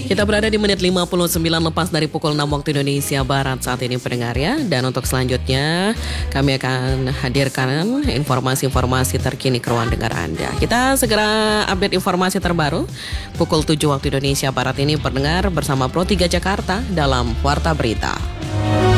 Kita berada di menit 59 lepas dari pukul 6 waktu Indonesia Barat saat ini pendengar ya. Dan untuk selanjutnya kami akan hadirkan informasi-informasi terkini ke ruang dengar Anda. Kita segera update informasi terbaru pukul 7 waktu Indonesia Barat ini pendengar bersama Pro 3 Jakarta dalam Warta Berita.